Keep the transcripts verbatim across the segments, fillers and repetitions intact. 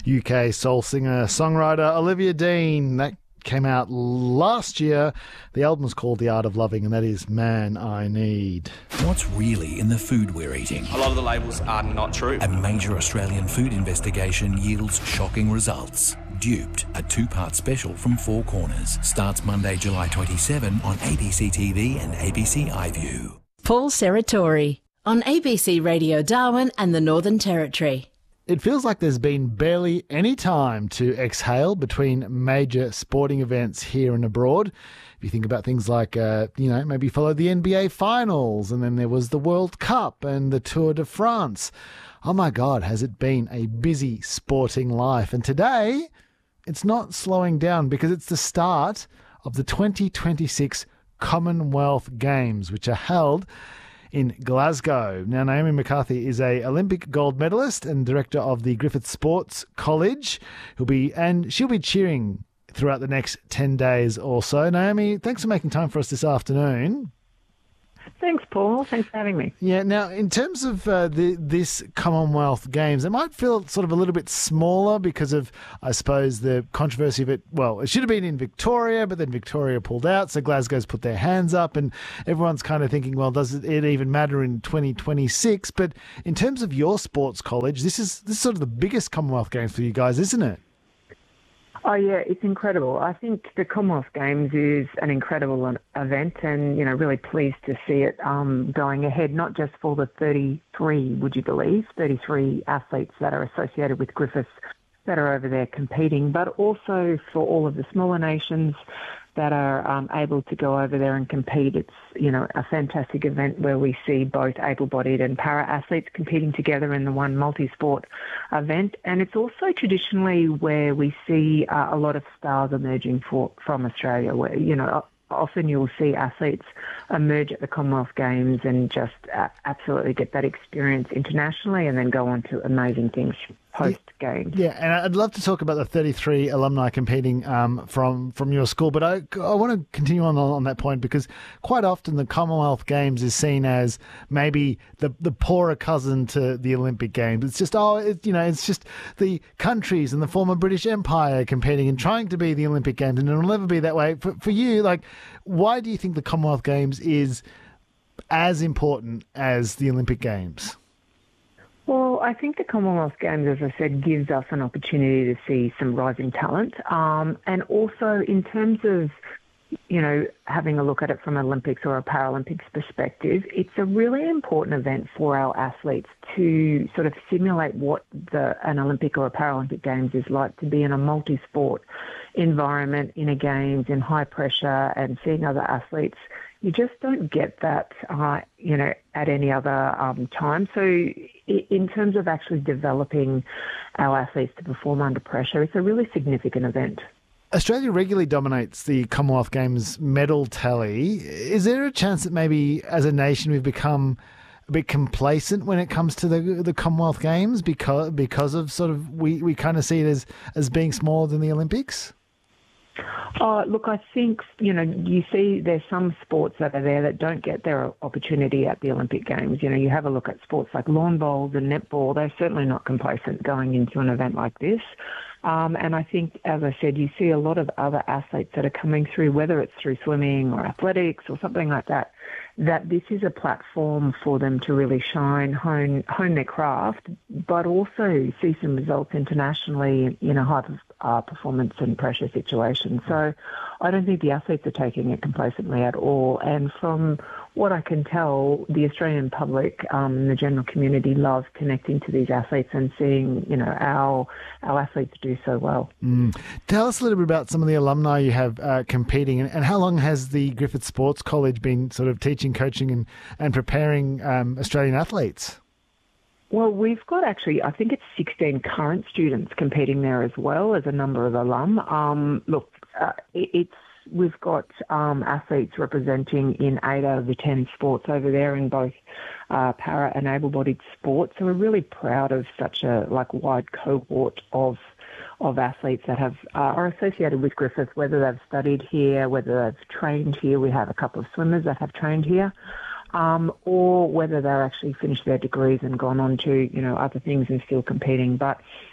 U K soul singer, songwriter Olivia Dean. That came out last year. The album's called The Art of Loving, and that is Man I Need. What's really in the food we're eating? A lot of the labels are not true. A major Australian food investigation yields shocking results. Duped, a two-part special from Four Corners, starts Monday, July twenty-seventh on A B C T V and A B C iView. Paul Serratori on A B C Radio Darwin and the Northern Territory. It feels like there's been barely any time to exhale between major sporting events here and abroad. If you think about things like, uh, you know, maybe follow the N B A finals, and then there was the World Cup and the Tour de France. Oh my God, has it been a busy sporting life? And today, it's not slowing down because it's the start of the twenty twenty-six Commonwealth Games, which are held in Glasgow. Now, Naomi McCarthy is a Olympic gold medalist and director of the Griffith Sports College. Who'll be and she'll be cheering throughout the next ten days or so. Naomi, thanks for making time for us this afternoon. Thanks, Paul. Thanks for having me. Yeah, now, in terms of uh, the, this Commonwealth Games, it might feel sort of a little bit smaller because of, I suppose, the controversy of it. Well, it should have been in Victoria, but then Victoria pulled out, so Glasgow's put their hands up, and everyone's kind of thinking, well, does it even matter in twenty twenty-six? But in terms of your sports college, this is, this is sort of the biggest Commonwealth Games for you guys, isn't it? Oh, yeah, it's incredible. I think the Commonwealth Games is an incredible event and, you know, really pleased to see it um, going ahead, not just for the thirty-three, would you believe, thirty-three athletes that are associated with Griffiths that are over there competing, but also for all of the smaller nations that are um, able to go over there and compete. It's, you know, a fantastic event where we see both able-bodied and para-athletes competing together in the one multi-sport event. And it's also traditionally where we see uh, a lot of stars emerging for, from Australia, where, you know, often you'll see athletes emerge at the Commonwealth Games and just uh, absolutely get that experience internationally and then go on to amazing things post-games. Yeah, and I'd love to talk about the thirty-three alumni competing um, from, from your school, but I, I want to continue on on that point because quite often the Commonwealth Games is seen as maybe the, the poorer cousin to the Olympic Games. It's just, oh, it, you know, it's just the countries and the former British Empire competing and trying to be the Olympic Games, and it'll never be that way. For, for you, like, why do you think the Commonwealth Games is as important as the Olympic Games? Well, I think the Commonwealth Games, as I said, gives us an opportunity to see some rising talent. Um, and also in terms of, you know, having a look at it from an Olympics or a Paralympics perspective, it's a really important event for our athletes to sort of simulate what the, an Olympic or a Paralympic Games is like, to be in a multi-sport environment, in a games, in high pressure, and seeing other athletes. You just don't get that, uh, you know, at any other um, time. So in terms of actually developing our athletes to perform under pressure, it's a really significant event. Australia regularly dominates the Commonwealth Games medal tally. Is there a chance that maybe as a nation we've become a bit complacent when it comes to the the Commonwealth Games because because of sort of we, we kind of see it as, as being smaller than the Olympics? Oh, look, I think, you know, you see there's some sports that are there that don't get their opportunity at the Olympic Games. You know, you have a look at sports like lawn bowls and netball. They're certainly not complacent going into an event like this. Um, and I think, as I said, you see a lot of other athletes that are coming through, whether it's through swimming or athletics or something like that, that this is a platform for them to really shine, hone, hone their craft, but also see some results internationally in a high uh, performance and pressure situation. So I don't think the athletes are taking it complacently at all. And from what I can tell, the Australian public, um, the general community, loves connecting to these athletes and seeing, you know, our our athletes do so well. Mm. Tell us a little bit about some of the alumni you have uh, competing, and, and how long has the Griffith Sports College been sort of teaching, coaching, and and preparing um, Australian athletes? Well, we've got actually, I think it's sixteen current students competing there as well as a number of alum. Um, look, uh, it, it's we've got um, athletes representing in eight out of the ten sports over there in both uh, para and able-bodied sports. So we're really proud of such a like wide cohort of of athletes that have uh, are associated with Griffith, whether they've studied here, whether they've trained here. We have a couple of swimmers that have trained here. Um, or whether they're actually finished their degrees and gone on to, you know, other things and still competing. But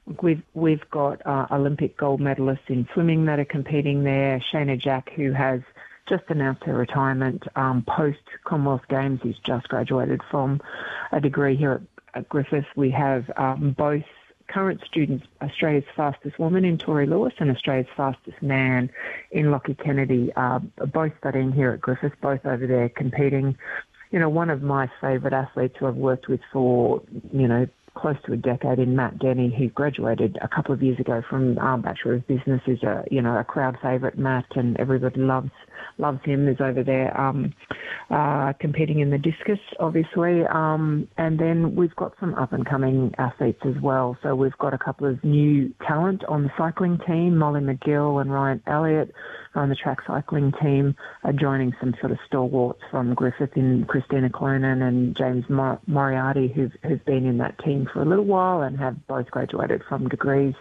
We've we've got uh, Olympic gold medalists in swimming that are competing there. Shayna Jack, who has just announced her retirement um, post Commonwealth Games, he's just graduated from a degree here at, at Griffith. We have um, both current students, Australia's fastest woman in Tori Lewis and Australia's fastest man in Lockie Kennedy, uh, both studying here at Griffith, both over there competing. You know, one of my favourite athletes who I've worked with for, you know, close to a decade in Matt Denny, who graduated a couple of years ago from um, Bachelor of Business, is a, you know, a crowd favourite, Matt, and everybody loves loves him, is over there um, uh, competing in the discus, obviously. Um, and then we've got some up-and-coming athletes as well. So we've got a couple of new talent on the cycling team. Molly McGill and Ryan Elliott on the track cycling team are joining some sort of stalwarts from Griffith in Christina Clonan and James Mor- Moriarty, who've, who've been in that team for a little while and have both graduated from degrees.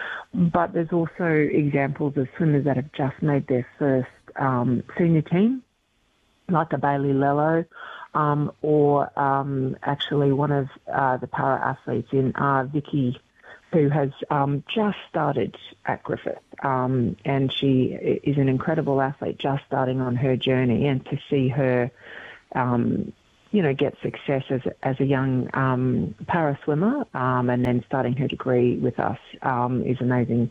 But there's also examples of swimmers that have just made their first um, senior team, like a Bailey Lello, um, or um, actually one of uh, the para-athletes in uh, Vicky, who has um, just started at Griffith. Um, and she is an incredible athlete just starting on her journey, and to see her um, you know, get success as a, as a young um, para swimmer um, and then starting her degree with us um, is amazing.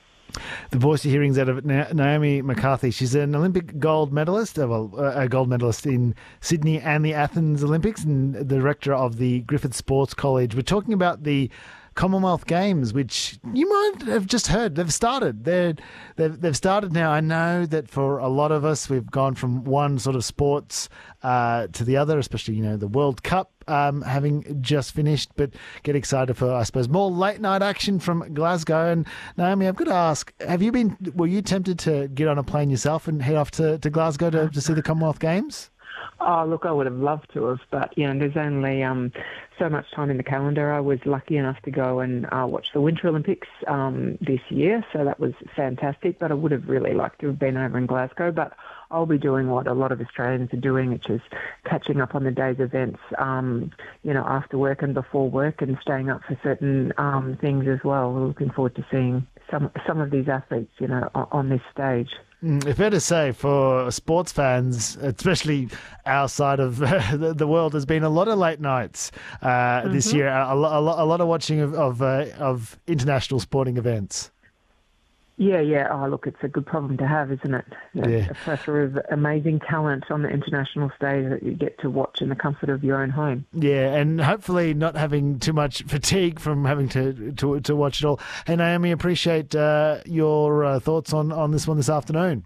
The voice you're hearing is out of Naomi McCarthy. She's an Olympic gold medalist, well, a gold medalist in Sydney and the Athens Olympics, and the director of the Griffith Sports College. We're talking about the Commonwealth Games, which you might have just heard. They've started. They're, they've, they've started now. I know that for a lot of us, we've gone from one sort of sports uh, to the other, especially, you know, the World Cup um, having just finished, but get excited for, I suppose, more late night action from Glasgow. And Naomi, I've got to ask, have you been, were you tempted to get on a plane yourself and head off to, to Glasgow to, to see the Commonwealth Games? Oh, look, I would have loved to have, but, you know, there's only um, so much time in the calendar. I was lucky enough to go and uh, watch the Winter Olympics um, this year, so that was fantastic, but I would have really liked to have been over in Glasgow. But I'll be doing what a lot of Australians are doing, which is catching up on the day's events, um, you know, after work and before work, and staying up for certain um, things as well. We're looking forward to seeing some, some of these athletes, you know, on, on this stage. Mm, fair to say, for sports fans, especially our side of uh, the, the world, there's been a lot of late nights uh, mm-hmm. this year. A, a, lot, a lot of watching of of, uh, of international sporting events. Yeah, yeah. Oh, look, it's a good problem to have, isn't it? A, yeah. a plethora of amazing talent on the international stage that you get to watch in the comfort of your own home. Yeah, and hopefully not having too much fatigue from having to to, to watch it all. Hey, Naomi, appreciate uh, your uh, thoughts on, on this one this afternoon.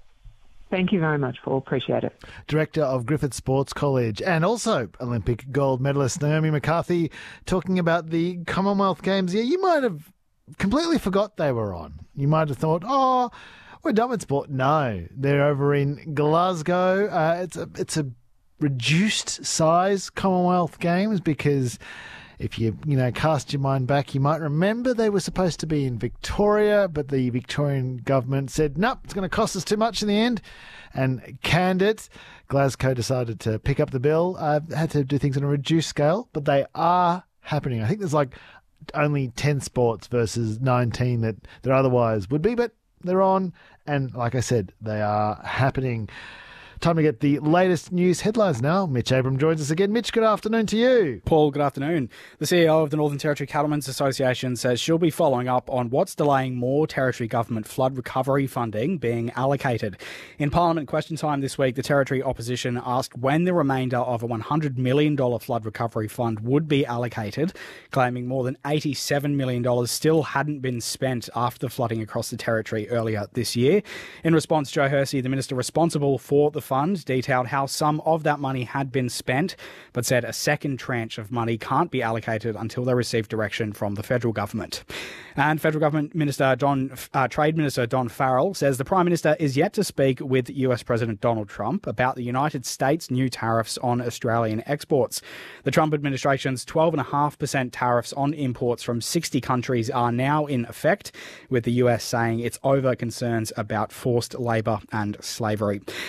Thank you very much, Paul. Appreciate it. Director of Griffith Sports College and also Olympic gold medalist Naomi McCarthy talking about the Commonwealth Games. Yeah, you might have completely forgot they were on. You might have thought, oh, we're done with sport. No, they're over in Glasgow. Uh, it's a it's a reduced size Commonwealth Games because if you you know cast your mind back, you might remember they were supposed to be in Victoria, but the Victorian government said, nope, it's going to cost us too much in the end, and canned it. Glasgow decided to pick up the bill. Uh, had to do things on a reduced scale, but they are happening. I think there's like only ten sports versus nineteen that there otherwise would be, but they're on, and like I said, they are happening. Time to get the latest news headlines now. Mitch Abram joins us again. Mitch, good afternoon to you. Paul, good afternoon. The C E O of the Northern Territory Cattlemen's Association says she'll be following up on what's delaying more Territory Government flood recovery funding being allocated. In Parliament question time this week, the Territory opposition asked when the remainder of a one hundred million dollars flood recovery fund would be allocated, claiming more than eighty-seven million dollars still hadn't been spent after the flooding across the Territory earlier this year. In response, Joe Hersey, the minister responsible for the fund, detailed how some of that money had been spent, but said a second tranche of money can't be allocated until they receive direction from the federal government. And Federal Government Minister Don, uh, Trade Minister Don Farrell says the Prime Minister is yet to speak with U S President Donald Trump about the United States' new tariffs on Australian exports. The Trump administration's twelve point five percent tariffs on imports from sixty countries are now in effect, with the U S saying it's over concerns about forced labour and slavery. And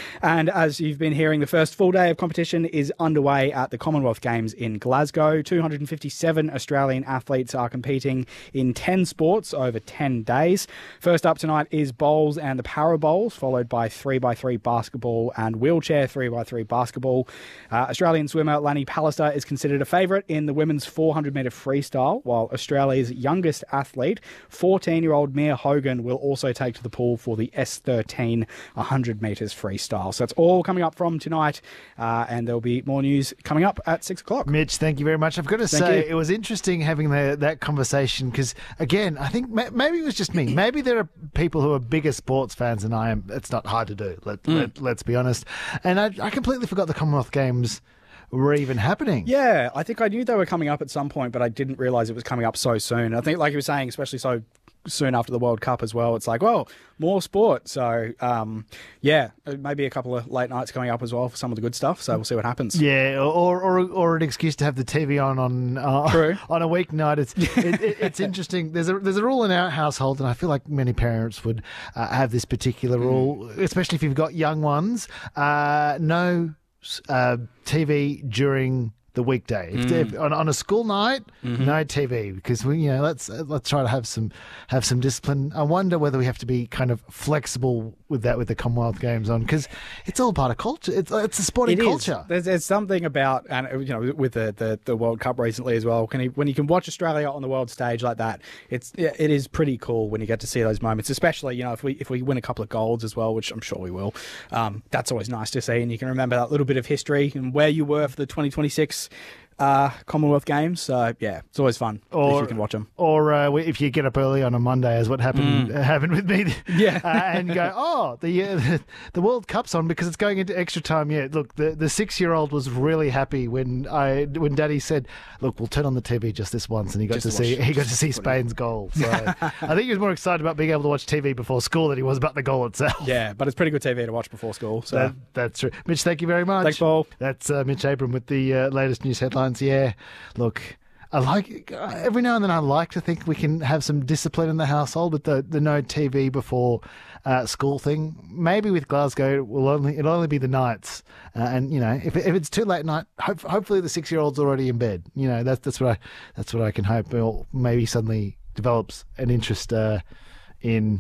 And as you've been hearing, the first full day of competition is underway at the Commonwealth Games in Glasgow. two hundred fifty-seven Australian athletes are competing in ten sports over ten days. First up tonight is bowls and the para bowls, followed by three by three basketball and wheelchair three by three basketball. Uh, Australian swimmer Lani Pallister is considered a favourite in the women's four hundred metre freestyle, while Australia's youngest athlete, fourteen-year-old Mia Hogan, will also take to the pool for the S thirteen one hundred metres freestyle. So it's all coming up from tonight, uh, and there'll be more news coming up at six o'clock. Mitch, thank you very much. I've got to Thank say, you. it was interesting having the, that conversation because, again, I think ma- maybe it was just me. Maybe there are people who are bigger sports fans than I am. It's not hard to do, let, Mm. let, let's be honest. And I, I completely forgot the Commonwealth Games were even happening. Yeah, I think I knew they were coming up at some point, but I didn't realise it was coming up so soon. I think, like you were saying, especially so soon after the World Cup as well, it's like, well, more sport. So, um, yeah, maybe a couple of late nights coming up as well for some of the good stuff. So we'll see what happens. Yeah, or or, or an excuse to have the T V on on uh, True. on a weeknight. It's it, it, it's interesting. There's a there's a rule in our household, and I feel like many parents would uh, have this particular rule, especially if you've got young ones. Uh, no uh, T V during the weekday. If, if, on, on a school night, Mm-hmm. no T V because we, you know, let's let's try to have some have some discipline. I wonder whether we have to be kind of flexible with that with the Commonwealth Games on because it's all part of culture. It's it's a sporting It is. culture. There's, there's something about, and you know, with the, the, the World Cup recently as well. Can you, when you can watch Australia on the world stage like that, it's it is pretty cool when you get to see those moments. Especially, you know, if we if we win a couple of golds as well, which I'm sure we will. Um, that's always nice to see, and you can remember that little bit of history and where you were for the twenty twenty-six uh, Commonwealth Games. So yeah, it's always fun Or- if you can watch them. Or uh, if you get up early on a Monday, as what happened uh, happened with me, Yeah. uh, and go, oh, the uh, the World Cup's on because it's going into extra time. Yeah, look, the the six year old was really happy when I when Daddy said, look, we'll turn on the T V just this once, and he got Just to to see watch- he got to see Spain's goal. So I think he was more excited about being able to watch T V before school than he was about the goal itself. Yeah, but it's pretty good T V to watch before school. So That, that's true. Mitch, thank you very much. Thanks, Paul. That's uh, Mitch Abram with the uh, latest news headlines. Yeah, look, I like every now and then I like to think we can have some discipline in the household with the, the no T V before uh, school thing. Maybe with Glasgow, it will only it'll only be the nights, uh, and you know if if it's too late night, hope, hopefully the six year old's already in bed. You know that's that's what I that's what I can hope. Or maybe suddenly develops an interest uh, in.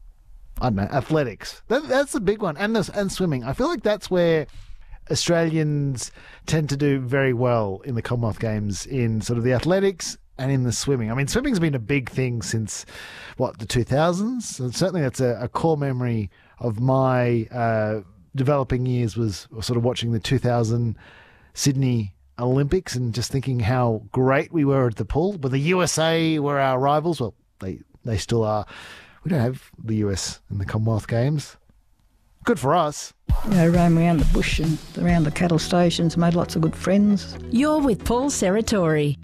I don't know, athletics. That, that's a big one. And the, and swimming. I feel like that's where Australians tend to do very well in the Commonwealth Games, in sort of the athletics and in the swimming. I mean, swimming's been a big thing since, what, the two thousands? And certainly that's a, a core memory of my uh, developing years was sort of watching the two thousand Sydney Olympics and just thinking how great we were at the pool. But the U S A were our rivals. Well, they, they still are. We don't have the U S in the Commonwealth Games. Good for us. You know, roam around the bush and around the cattle stations, made lots of good friends. You're with Paul Serratori.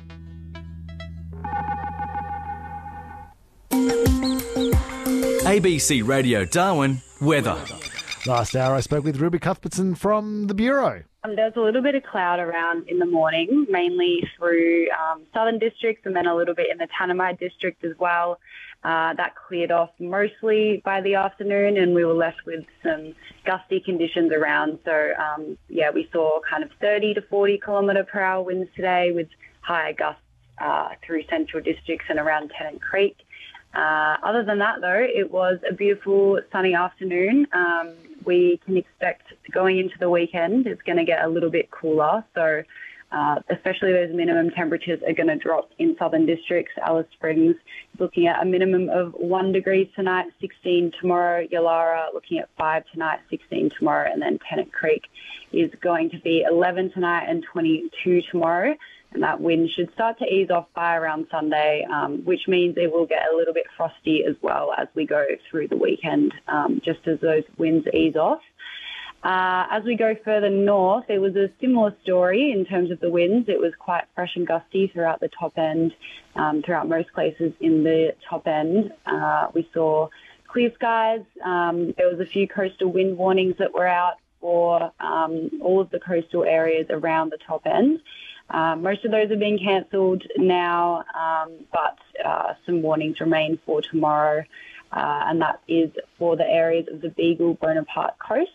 A B C Radio Darwin, weather. Last hour I spoke with Ruby Cuthbertson from the Bureau. Um, there was a little bit of cloud around in the morning, mainly through um, southern districts and then a little bit in the Tanami district as well. Uh, that cleared off mostly by the afternoon and we were left with some gusty conditions around. So, um, yeah, we saw kind of thirty to forty kilometre per hour winds today with higher gusts uh, through central districts and around Tennant Creek. Uh, other than that, though, it was a beautiful sunny afternoon. Um, we can expect going into the weekend, it's going to get a little bit cooler. So uh, especially those minimum temperatures are going to drop in southern districts. Alice Springs looking at a minimum of one degree tonight, sixteen tomorrow. Yalara looking at five tonight, sixteen tomorrow. And then Tennant Creek is going to be eleven tonight and twenty-two tomorrow. And that wind should start to ease off by around Sunday, um, which means it will get a little bit frosty as well as we go through the weekend, um, just as those winds ease off. Uh, as we go further north, it was a similar story in terms of the winds. It was quite fresh and gusty throughout the top end, um, throughout most places in the top end. Uh, we saw clear skies. Um, there was a few coastal wind warnings that were out for um, all of the coastal areas around the top end. Uh, most of those are being cancelled now, um, but uh, some warnings remain for tomorrow, uh, and that is for the areas of the Beagle Bonaparte coast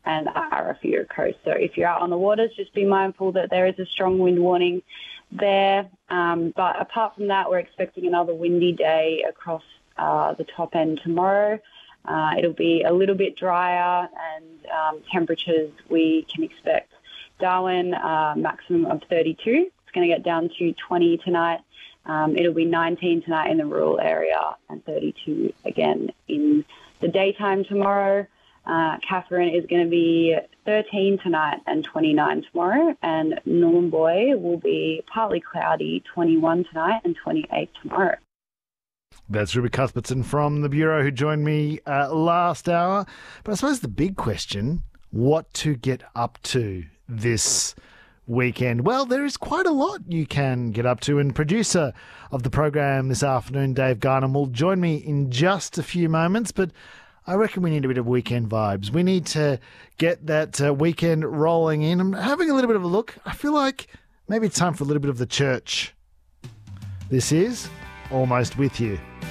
and Arafura Coast. So if you're out on the waters, just be mindful that there is a strong wind warning there. Um, but apart from that, we're expecting another windy day across uh, the top end tomorrow. Uh, it'll be a little bit drier, and um, temperatures we can expect. Darwin, uh, maximum of thirty-two. It's going to get down to twenty tonight. Um, it'll be nineteen tonight in the rural area and thirty-two again in the daytime tomorrow. Uh, Catherine is going to be thirteen tonight and twenty-nine tomorrow, and Nhulunbuy will be partly cloudy, twenty-one tonight and twenty-eight tomorrow. That's Ruby Cuthbertson from the Bureau, who joined me uh, last hour. But I suppose the big question, what to get up to this weekend? Well, there is quite a lot you can get up to, and producer of the program this afternoon, Dave Garnham, will join me in just a few moments, but I reckon we need a bit of weekend vibes. We need to get that uh, weekend rolling in. I'm having a little bit of a look. I feel like maybe it's time for a little bit of the church. This is Almost With You.